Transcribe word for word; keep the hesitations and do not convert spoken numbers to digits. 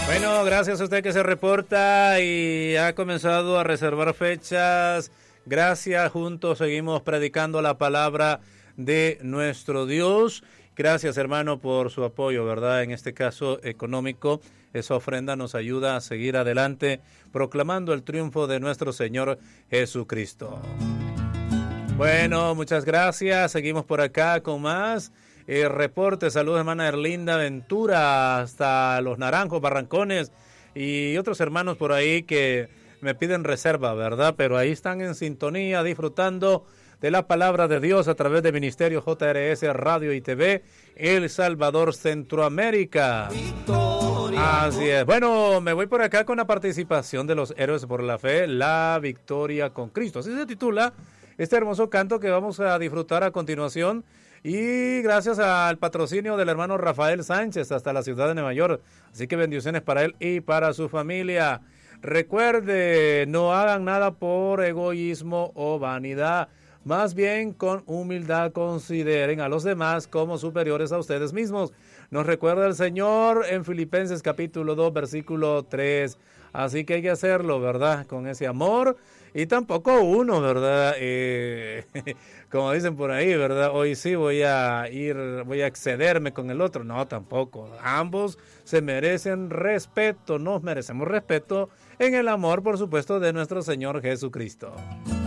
Bueno, gracias a usted que se reporta y ha comenzado a reservar fechas. Gracias, juntos seguimos predicando la palabra de nuestro Dios. Gracias, hermano, por su apoyo, ¿verdad? En este caso económico, esa ofrenda nos ayuda a seguir adelante proclamando el triunfo de nuestro Señor Jesucristo. Bueno, muchas gracias. Seguimos por acá con más eh, reportes. Saludos, hermana Erlinda Ventura, hasta Los Naranjos, Barrancones y otros hermanos por ahí que me piden reserva, ¿verdad? Pero ahí están en sintonía, disfrutando de la palabra de Dios a través de Ministerio J R S Radio y T V, El Salvador, Centroamérica. Victoria. Así es. Bueno, me voy por acá con la participación de los héroes por la fe, la victoria con Cristo. Así se titula este hermoso canto que vamos a disfrutar a continuación. Y gracias al patrocinio del hermano Rafael Sánchez hasta la ciudad de Nueva York. Así que bendiciones para él y para su familia. Recuerde, no hagan nada por egoísmo o vanidad. Más bien con humildad consideren a los demás como superiores a ustedes mismos. Nos recuerda el Señor en Filipenses capítulo dos, versículo tres. Así que hay que hacerlo, ¿verdad? Con ese amor. Y tampoco uno, ¿verdad? Eh, como dicen por ahí, ¿verdad? Hoy sí voy a ir, voy a excederme con el otro. No, tampoco. Ambos se merecen respeto. Nos merecemos respeto en el amor, por supuesto, de nuestro Señor Jesucristo.